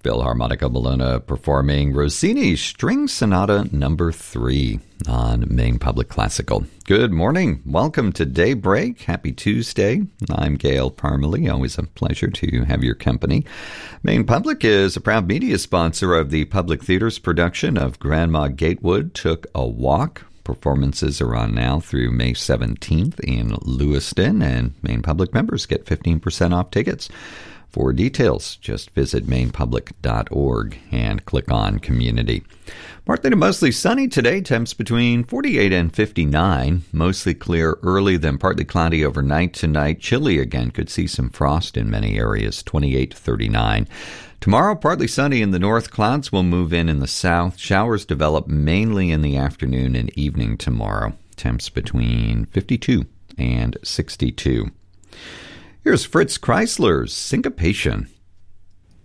Philharmonica Bologna performing Rossini's String Sonata No. 3 on Maine Public Classical. Good morning. Welcome to Daybreak. Happy Tuesday. I'm Gail Parmalee. Always a pleasure to have your company. Maine Public is a proud media sponsor of the Public Theater's production of Grandma Gatewood Took a Walk. Performances are on now through May 17th in Lewiston, and Maine Public members get 15% off tickets. For details, just visit mainepublic.org and click on Community. Partly to mostly sunny today, temps between 48 and 59. Mostly clear early, then partly cloudy overnight tonight. Chilly again, could see some frost in many areas, 28 to 39. Tomorrow, partly sunny in the north. Clouds will move in the south. Showers develop mainly in the afternoon and evening tomorrow. Temps between 52 and 62. Here's Fritz Kreisler's Syncopation.